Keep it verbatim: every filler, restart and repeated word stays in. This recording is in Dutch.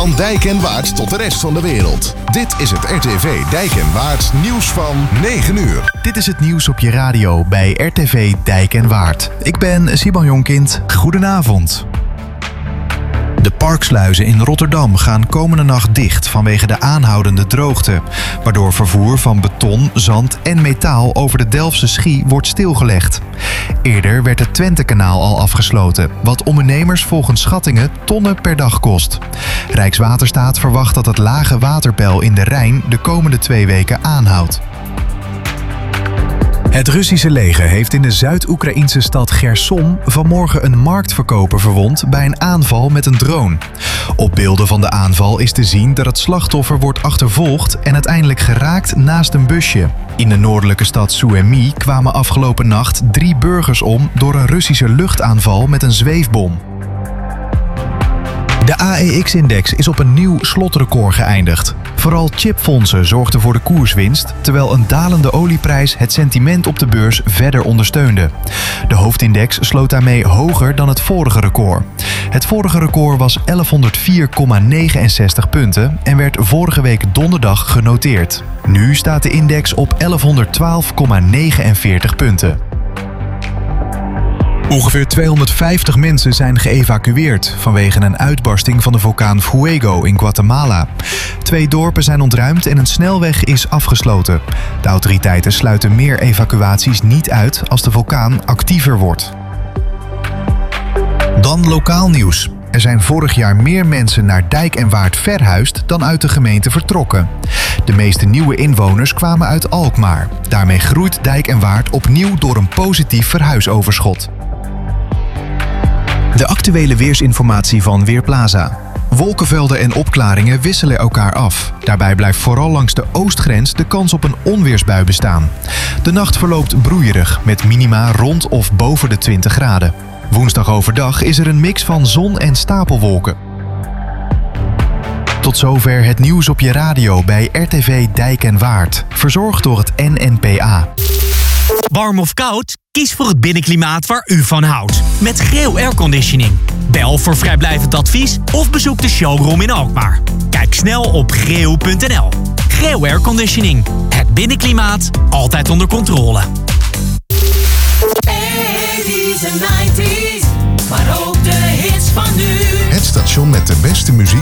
Van Dijk en Waard tot de rest van de wereld. Dit is het R T V Dijk en Waard nieuws van negen uur. Dit is het nieuws op je radio bij R T V Dijk en Waard. Ik ben Simon Jonkind. Goedenavond. De parksluizen in Rotterdam gaan komende nacht dicht vanwege de aanhoudende droogte, waardoor vervoer van beton, zand en metaal over de Delftse Schie wordt stilgelegd. Eerder werd het Twentekanaal al afgesloten, wat ondernemers volgens schattingen tonnen per dag kost. Rijkswaterstaat verwacht dat het lage waterpeil in de Rijn de komende twee weken aanhoudt. Het Russische leger heeft in de Zuid-Oekraïnse stad Cherson vanmorgen een marktverkoper verwond bij een aanval met een drone. Op beelden van de aanval is te zien dat het slachtoffer wordt achtervolgd en uiteindelijk geraakt naast een busje. In de noordelijke stad Suemy kwamen afgelopen nacht drie burgers om door een Russische luchtaanval met een zweefbom. De A E X-index is op een nieuw slotrecord geëindigd. Vooral chipfondsen zorgden voor de koerswinst, terwijl een dalende olieprijs het sentiment op de beurs verder ondersteunde. De hoofdindex sloot daarmee hoger dan het vorige record. Het vorige record was elfhonderdvier komma negenenzestig punten en werd vorige week donderdag genoteerd. Nu staat de index op elfhonderdtwaalf komma negenenveertig punten. Ongeveer tweehonderdvijftig mensen zijn geëvacueerd vanwege een uitbarsting van de vulkaan Fuego in Guatemala. Twee dorpen zijn ontruimd en een snelweg is afgesloten. De autoriteiten sluiten meer evacuaties niet uit als de vulkaan actiever wordt. Dan lokaal nieuws. Er zijn vorig jaar meer mensen naar Dijk en Waard verhuisd dan uit de gemeente vertrokken. De meeste nieuwe inwoners kwamen uit Alkmaar. Daarmee groeit Dijk en Waard opnieuw door een positief verhuisoverschot. De actuele weersinformatie van Weerplaza. Wolkenvelden en opklaringen wisselen elkaar af. Daarbij blijft vooral langs de oostgrens de kans op een onweersbui bestaan. De nacht verloopt broeierig met minima rond of boven de twintig graden. Woensdag overdag is er een mix van zon en stapelwolken. Tot zover het nieuws op je radio bij R T V Dijk en Waard. Verzorgd door het N N P A. Warm of koud? Kies voor het binnenklimaat waar u van houdt. Met Greo Airconditioning. Bel voor vrijblijvend advies of bezoek de showroom in Alkmaar. Kijk snel op greo punt n l. Greo Airconditioning. Het binnenklimaat altijd onder controle. eighties en nineties, maar ook de hits van nu. Het station met de beste muziek